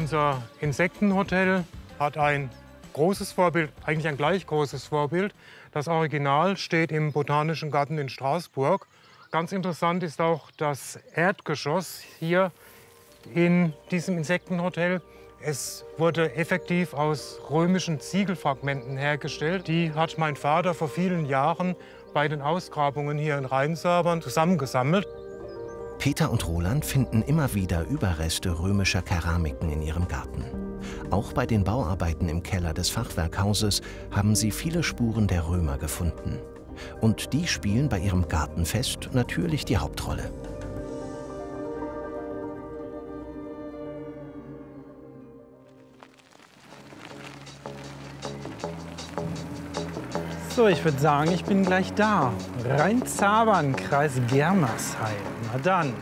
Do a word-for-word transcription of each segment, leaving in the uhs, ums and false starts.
unser Insektenhotel hat ein großes Vorbild, eigentlich ein gleich großes Vorbild. Das Original steht im Botanischen Garten in Straßburg. Ganz interessant ist auch das Erdgeschoss hier in diesem Insektenhotel. Es wurde effektiv aus römischen Ziegelfragmenten hergestellt. Die hat mein Vater vor vielen Jahren bei den Ausgrabungen hier in Rheinsäbern zusammengesammelt. Peter und Roland finden immer wieder Überreste römischer Keramiken in ihrem Garten. Auch bei den Bauarbeiten im Keller des Fachwerkhauses haben sie viele Spuren der Römer gefunden. Und die spielen bei ihrem Gartenfest natürlich die Hauptrolle. So, ich würde sagen, ich bin gleich da. Rheinzabern, Kreis Germersheim. Na dann.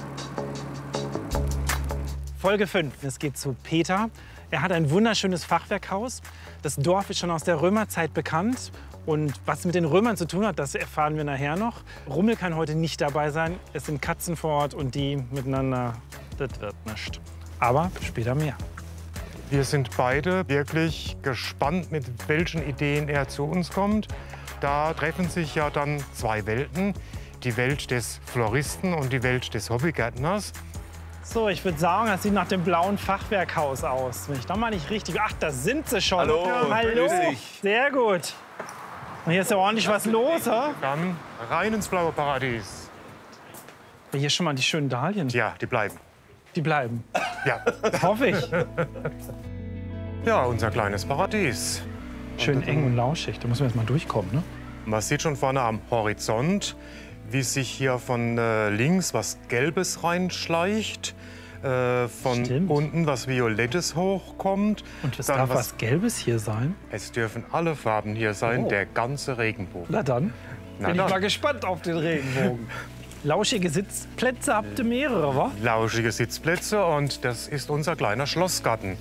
Folge fünf. Es geht zu Peter. Er hat ein wunderschönes Fachwerkhaus. Das Dorf ist schon aus der Römerzeit bekannt. Und was es mit den Römern zu tun hat, das erfahren wir nachher noch. Rummel kann heute nicht dabei sein. Es sind Katzen vor Ort und die miteinander, das wird nichts. Aber später mehr. Wir sind beide wirklich gespannt, mit welchen Ideen er zu uns kommt. Da treffen sich ja dann zwei Welten. Die Welt des Floristen und die Welt des Hobbygärtners. So, ich würde sagen, das sieht nach dem blauen Fachwerkhaus aus. Wenn ich doch mal nicht richtig... Ach, da sind sie schon. Hallo, ja, hallo. grüß dich. Sehr gut. Und hier ist ja ordentlich was los, ha? Dann rein ins blaue Paradies. Hier schon mal die schönen Dahlien. Ja, die bleiben. Die bleiben. Ja. Hoffe ich. Ja, unser kleines Paradies. Schön eng und lauschig. Da müssen wir jetzt mal durchkommen, ne? Man sieht schon vorne am Horizont, wie sich hier von äh, links was Gelbes reinschleicht. Äh, von Stimmt. unten was Violettes hochkommt. Und es Dann darf was, was Gelbes hier sein. Es dürfen alle Farben hier sein, Oh. der ganze Regenbogen. Na dann. Na Bin dann. ich mal gespannt auf den Regenbogen. Lauschige Sitzplätze habt ihr mehrere, wa? Lauschige Sitzplätze und das ist unser kleiner Schlossgarten.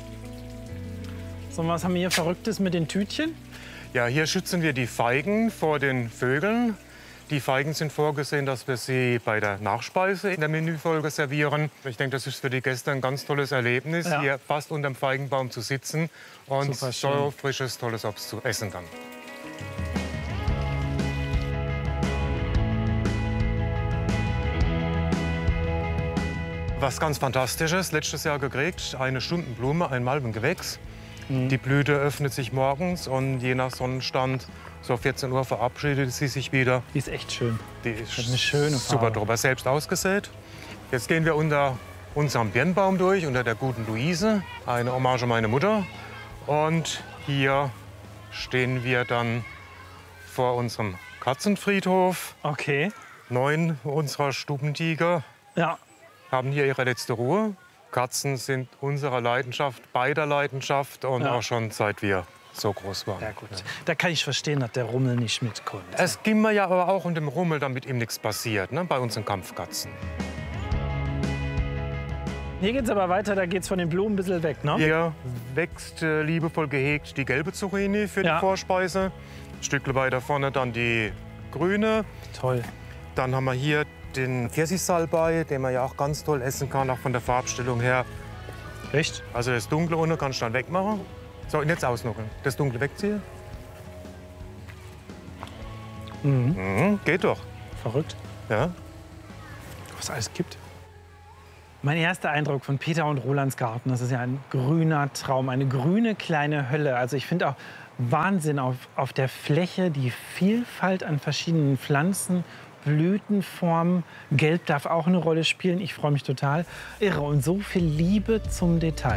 So, was haben wir hier Verrücktes mit den Tütchen? Ja, hier schützen wir die Feigen vor den Vögeln. Die Feigen sind vorgesehen, dass wir sie bei der Nachspeise in der Menüfolge servieren. Ich denke, das ist für die Gäste ein ganz tolles Erlebnis, Ja. hier fast unter dem Feigenbaum zu sitzen und Super so schön. frisches, tolles Obst zu essen dann. Was ganz Fantastisches, letztes Jahr gekriegt, eine Stundenblume, ein Malvengewächs. Mhm. Die Blüte öffnet sich morgens und je nach Sonnenstand, so vierzehn Uhr verabschiedet sie sich wieder. Die ist echt schön. Die ist Eine schöne super Farbe. drüber, selbst ausgesät. Jetzt gehen wir unter unserem Birnbaum durch, unter der guten Luise, eine Hommage an meine Mutter. Und hier stehen wir dann vor unserem Katzenfriedhof. Okay. Neun unserer Stubentiger Ja. haben hier ihre letzte Ruhe. Katzen sind unserer Leidenschaft, beider Leidenschaft und Ja. auch schon seit wir so groß waren. Ja, gut. Da kann ich verstehen, dass der Rummel nicht mit konnte. Es ging mir ja aber auch um den Rummel, damit ihm nichts passiert, ne, bei unseren Kampfkatzen. Hier geht's aber weiter, da geht's von den Blumen ein bisschen weg, ne? Hier wächst äh, liebevoll gehegt die gelbe Zucchini für Ja. die Vorspeise. Ein Stückchen weiter vorne dann die grüne. Toll. Dann haben wir hier den Pfirsichsalbei, den man ja auch ganz toll essen kann, auch von der Farbstellung her. Echt? Also das Dunkle unten kannst du dann wegmachen. So, und jetzt ausnuckeln. Das Dunkle wegziehen. Mhm. Mhm, geht doch. Verrückt. Ja. Was es alles gibt. Mein erster Eindruck von Peter und Rolands Garten, das ist ja ein grüner Traum, eine grüne kleine Hölle. Also ich finde auch Wahnsinn auf, auf der Fläche, die Vielfalt an verschiedenen Pflanzen, Blütenformen. Gelb darf auch eine Rolle spielen. Ich freue mich total. Irre und so viel Liebe zum Detail.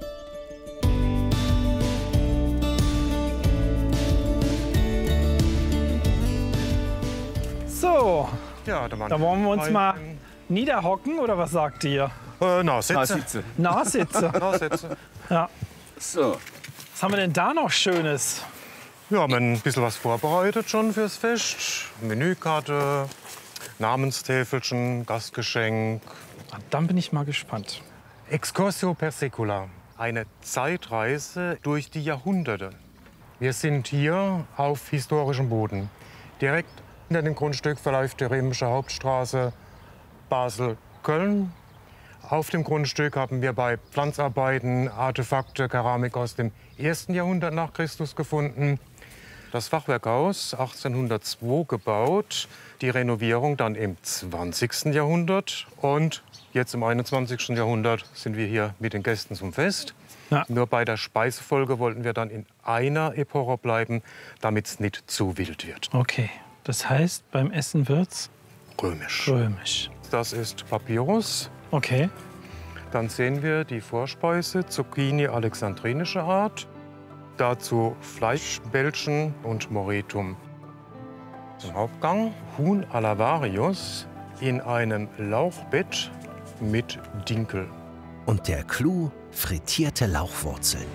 So, Ja, da, da wollen wir uns mal niederhocken, oder was sagt ihr? Äh, na, Sitze. Na, sitze. Nachsitze. Na, Sitze. Ja. So. Was haben wir denn da noch Schönes? Wir haben ein bisschen was vorbereitet schon fürs Fest. Menükarte, Namenstäfelchen, Gastgeschenk. Ah, dann bin ich mal gespannt. Excursio per secula. Eine Zeitreise durch die Jahrhunderte. Wir sind hier auf historischem Boden. Direkt hinter dem Grundstück verläuft die Römische Hauptstraße Basel-Köln. Auf dem Grundstück haben wir bei Pflanzarbeiten Artefakte, Keramik aus dem ersten Jahrhundert nach Christus gefunden. Das Fachwerkhaus achtzehnhundertzwei gebaut, die Renovierung dann im zwanzigsten Jahrhundert. Und jetzt im einundzwanzigsten Jahrhundert sind wir hier mit den Gästen zum Fest. Ja. Nur bei der Speisefolge wollten wir dann in einer Epoche bleiben, damit es nicht zu wild wird. Okay, das heißt, beim Essen wird's römisch. Römisch. Das ist Papyrus. Okay. Dann sehen wir die Vorspeise, Zucchini alexandrinischer Art. Dazu Fleischbällchen und Moretum. Zum Hauptgang Huhn à la Varius in einem Lauchbett mit Dinkel. Und der Clou, frittierte Lauchwurzeln.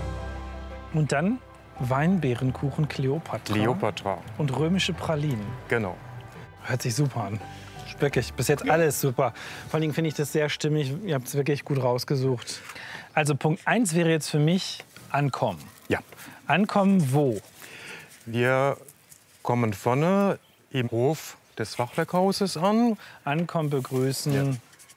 Und dann Weinbeerenkuchen Kleopatra. Kleopatra. Und römische Pralinen. Genau. Hört sich super an. Wirklich, bis jetzt alles super. Vor allen Dingen finde ich das sehr stimmig. Ihr habt es wirklich gut rausgesucht. Also Punkt eins wäre jetzt für mich ankommen. Ja. Ankommen wo? Wir kommen vorne im Hof des Fachwerkhauses an. Ankommen, begrüßen. Ja.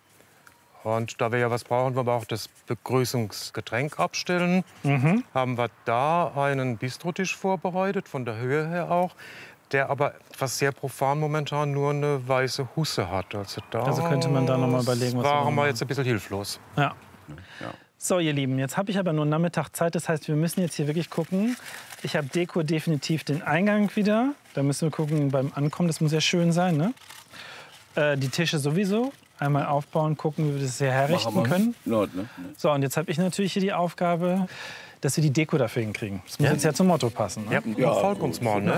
Und da wir ja was brauchen, wo wir auch das Begrüßungsgetränk abstellen, mhm. haben wir da einen Bistrotisch vorbereitet, von der Höhe her auch, der aber etwas sehr profan momentan nur eine weiße Husse hat. Also, da also könnte man da noch mal überlegen, was waren wir wir jetzt ein bisschen hilflos. Ja. Ja. So, ihr Lieben, jetzt habe ich aber nur einen Nachmittag Zeit. Das heißt, wir müssen jetzt hier wirklich gucken. Ich habe Deko definitiv den Eingang wieder. Da müssen wir gucken beim Ankommen. Das muss ja schön sein, ne? Äh, die Tische sowieso. Einmal aufbauen, gucken, wie wir das hier herrichten können. Not, ne? So, und jetzt habe ich natürlich hier die Aufgabe, dass wir die Deko dafür hinkriegen. Das muss ja. jetzt ja zum Motto passen. Ne? Ja, ja, folgt uns mal, ne?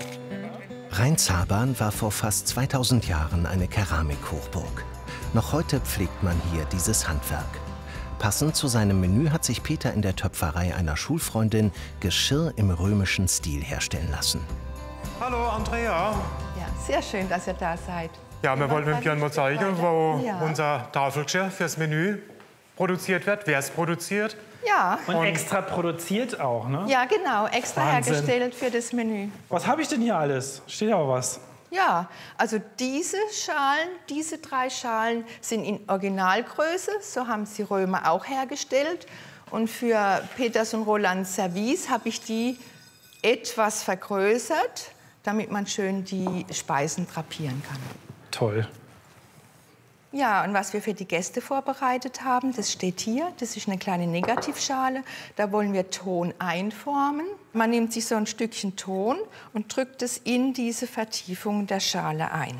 Rheinzabern war vor fast zweitausend Jahren eine Keramikhochburg. Noch heute pflegt man hier dieses Handwerk. Passend zu seinem Menü hat sich Peter in der Töpferei einer Schulfreundin Geschirr im römischen Stil herstellen lassen. Hallo, Andrea. Ja, sehr schön, dass ihr da seid. Ja, wir wollten gerne mal zeigen, wo ja. unser Tafelgeschirr fürs Menü produziert wird, wer es produziert. Ja. Und, Und extra produziert auch, ne? Ja, genau, extra Wahnsinn. hergestellt für das Menü. Was habe ich denn hier alles? Steht auch was. Ja, also diese Schalen, diese drei Schalen sind in Originalgröße, so haben sie Römer auch hergestellt. Und für Peters und Rolands Service habe ich die etwas vergrößert, damit man schön die Speisen drapieren kann. Toll. Ja, und was wir für die Gäste vorbereitet haben, das steht hier. Das ist eine kleine Negativschale. Da wollen wir Ton einformen. Man nimmt sich so ein Stückchen Ton und drückt es in diese Vertiefung der Schale ein.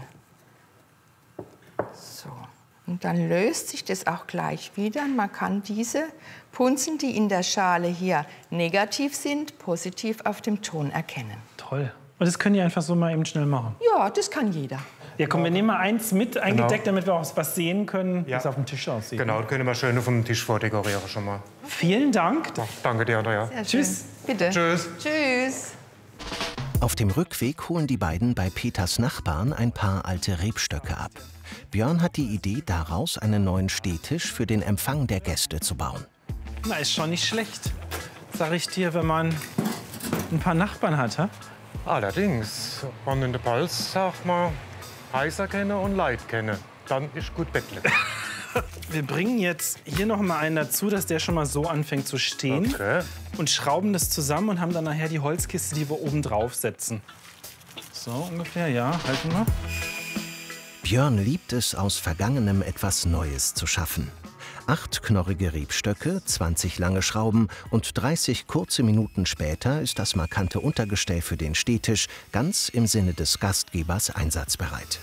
So. Und dann löst sich das auch gleich wieder. Man kann diese Punzen, die in der Schale hier negativ sind, positiv auf dem Ton erkennen. Toll. Und das können die einfach so mal eben schnell machen? Ja, das kann jeder. Ja, komm, wir nehmen mal eins mit eingedeckt, genau. damit wir auch was sehen können, ja. wie es auf dem Tisch aussieht. Genau, das können wir schön auf dem Tisch vordekorieren schon mal. Vielen Dank. Ach, danke dir, Andrea. Sehr Tschüss. Schön. Bitte. Tschüss. Tschüss. Auf dem Rückweg holen die beiden bei Peters Nachbarn ein paar alte Rebstöcke ab. Björn hat die Idee, daraus einen neuen Stehtisch für den Empfang der Gäste zu bauen. Na, ist schon nicht schlecht, sag ich dir, wenn man ein paar Nachbarn hat. He? Allerdings, wenn in der Pals, sag mal, heißer kenne und Leid kenne, dann ist gut Bettle. Wir bringen jetzt hier noch mal einen dazu, dass der schon mal so anfängt zu stehen. Okay. Und schrauben das zusammen und haben dann nachher die Holzkiste, die wir oben drauf setzen. So ungefähr, ja, halten wir. Björn liebt es, aus Vergangenem etwas Neues zu schaffen. Acht knorrige Rebstöcke, zwanzig lange Schrauben und dreißig kurze Minuten später ist das markante Untergestell für den Stehtisch ganz im Sinne des Gastgebers einsatzbereit.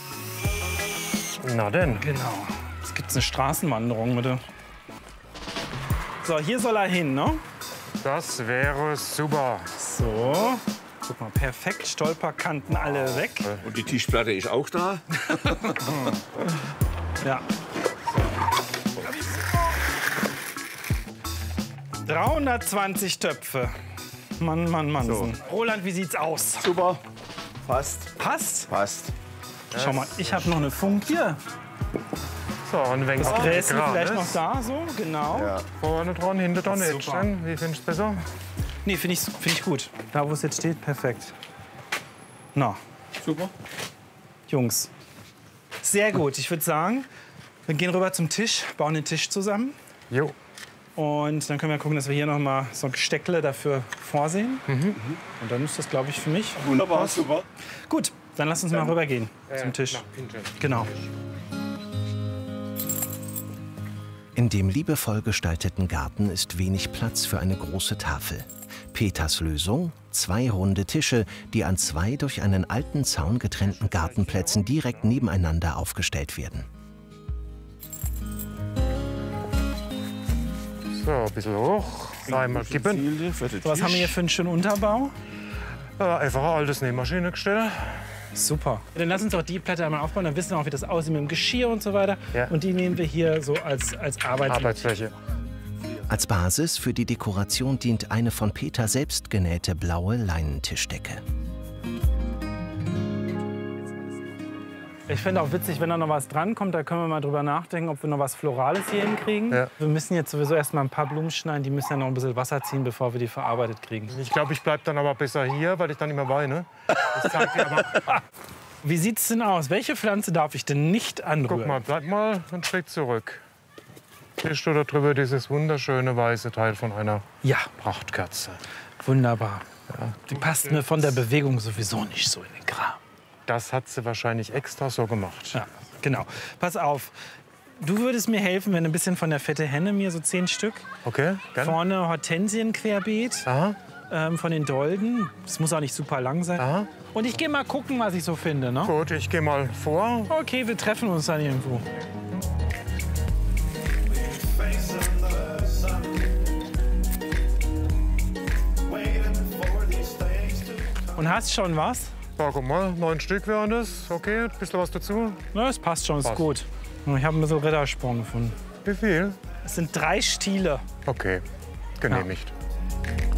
Na denn. Genau. Jetzt gibt's eine Straßenwanderung, bitte. So, hier soll er hin, ne? Das wäre super. So. Guck mal, perfekt. Stolperkanten alle weg. Und die Tischplatte ist auch da. Ja. dreihundertzwanzig Töpfe. Mann, Mann, Mann. So. Roland, wie sieht's aus? Super. Passt. Passt? Passt. Schau mal, ich habe noch eine Funk hier. So, und wenn das Gräschen vielleicht noch da, so, genau. Ja. Vorne dran, hinter dran, jetzt dann. Wie findest du besser? Nee, finde ich, find ich gut. Da, wo es jetzt steht, perfekt. Na. Super. Jungs, sehr gut. Ich würde sagen, Wir gehen rüber zum Tisch, bauen den Tisch zusammen. Jo. Und dann können wir gucken, dass wir hier noch mal so ein Gesteckle dafür vorsehen. Mhm. Und dann ist das, glaube ich, für mich. Wunderbar, super. Gut, dann lass uns mal rübergehen zum Tisch. Genau. In dem liebevoll gestalteten Garten ist wenig Platz für eine große Tafel. Peters Lösung? Zwei runde Tische, die an zwei durch einen alten Zaun getrennten Gartenplätzen direkt nebeneinander aufgestellt werden. So, ein bisschen hoch. Einmal kippen. Was haben wir hier für einen schönen Unterbau? Äh, einfach ein altes Nähmaschinengestell. Super. Dann lass uns doch die Platte einmal aufbauen, dann wissen wir auch, wie das aussieht mit dem Geschirr und so weiter. Ja. Und die nehmen wir hier so als, als Arbeitsfläche. Arbeitsfläche. Als Basis für die Dekoration dient eine von Peter selbst genähte blaue Leinentischdecke. Ich finde auch witzig, wenn da noch was drankommt, da können wir mal drüber nachdenken, ob wir noch was Florales hier hinkriegen. Ja. Wir müssen jetzt sowieso erst mal ein paar Blumen schneiden, die müssen ja noch ein bisschen Wasser ziehen, bevor wir die verarbeitet kriegen. Ich glaube, ich bleibe dann aber besser hier, weil ich dann immer weine. Das zeigt dir aber. Wie sieht's denn aus? Welche Pflanze darf ich denn nicht anrühren? Guck mal, bleib mal einen Schritt zurück. Hier steht da drüber dieses wunderschöne weiße Teil von einer Ja, Prachtkerze. wunderbar. Die passt mir von der Bewegung sowieso nicht so in den Kram. Das hat sie wahrscheinlich extra so gemacht. Ja, genau. Pass auf. Du würdest mir helfen, wenn ein bisschen von der fette Henne, mir so zehn Stück. Okay, gerne. Vorne Hortensien querbeet Aha, ähm, von den Dolden. Das muss auch nicht super lang sein. aha. Und ich gehe mal gucken, was ich so finde. Ne? Gut, ich gehe mal vor. Okay, wir treffen uns dann irgendwo. Und hast schon was? Ja, guck mal, neun Stück wären das. Okay, ein bisschen was dazu. Na, es passt schon, ist Passt. gut. Ich habe ein bisschen Rittersporn gefunden. Wie viel? Es sind drei Stiele. Okay, genehmigt.